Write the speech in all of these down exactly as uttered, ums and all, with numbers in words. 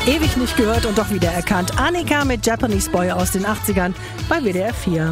Ewig nicht gehört und doch wieder erkannt. Annika mit Japanese Boy aus den achtzigern bei W D R vier.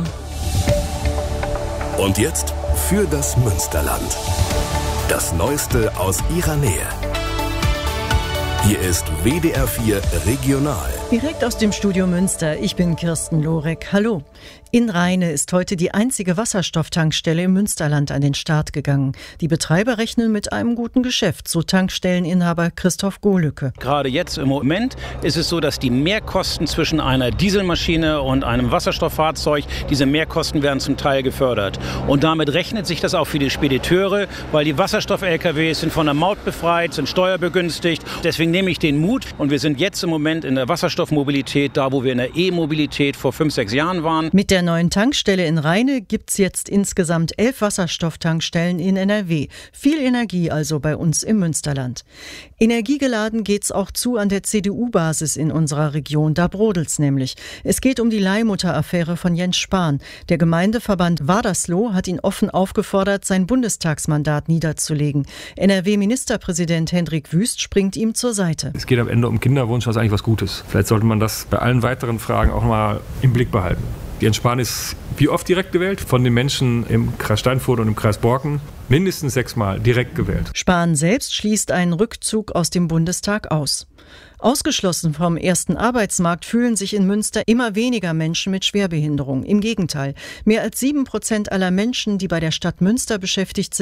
Und jetzt für das Münsterland. Das Neueste aus ihrer Nähe. Hier ist W D R vier Regional. Direkt aus dem Studio Münster. Ich bin Kirsten Lorek. Hallo. In Rheine ist heute die einzige Wasserstofftankstelle im Münsterland an den Start gegangen. Die Betreiber rechnen mit einem guten Geschäft, so Tankstelleninhaber Christoph Gohlücke. Gerade jetzt im Moment ist es so, dass die Mehrkosten zwischen einer Dieselmaschine und einem Wasserstofffahrzeug, diese Mehrkosten werden zum Teil gefördert. Und damit rechnet sich das auch für die Spediteure, weil die Wasserstoff-L K Ws sind von der Maut befreit, sind steuerbegünstigt. Deswegen nehme ich den Mut und wir sind jetzt im Moment in der Wasserstoffmobilität, da wo wir in der E-Mobilität vor fünf, sechs Jahren waren. Mit der neuen Tankstelle in Rheine gibt es jetzt insgesamt elf Wasserstofftankstellen in N R W. Viel Energie also bei uns im Münsterland. Energiegeladen geht's auch zu an der C D U-Basis in unserer Region. Da brodelt's nämlich. Es geht um die Leihmutter-Affäre von Jens Spahn. Der Gemeindeverband Wadersloh hat ihn offen aufgefordert, sein Bundestagsmandat niederzulegen. N R W-Ministerpräsident Hendrik Wüst springt ihm zur Seite. Es geht am Ende um Kinderwunsch, das ist eigentlich was Gutes. Vielleicht sollte man das bei allen weiteren Fragen auch mal im Blick behalten. Jens Spahn ist wie oft direkt gewählt? Von den Menschen im Kreis Steinfurt und im Kreis Borken mindestens sechsmal direkt gewählt. Spahn selbst schließt einen Rückzug aus dem Bundestag aus. Ausgeschlossen vom ersten Arbeitsmarkt fühlen sich in Münster immer weniger Menschen mit Schwerbehinderung. Im Gegenteil, mehr als sieben Prozent aller Menschen, die bei der Stadt Münster beschäftigt sind,